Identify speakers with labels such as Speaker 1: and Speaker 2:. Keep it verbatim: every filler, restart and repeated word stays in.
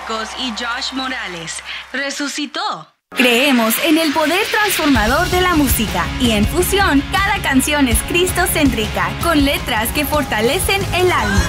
Speaker 1: Marcos y Josh Morales resucitó.
Speaker 2: Creemos en el poder transformador de la música y en Fusión cada canción es cristocéntrica con letras que fortalecen el alma.